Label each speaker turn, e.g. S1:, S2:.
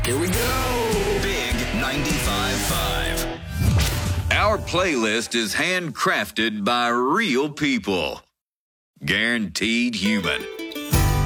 S1: Here we go.
S2: Big 95.5. Our playlist is handcrafted by real people. Guaranteed human.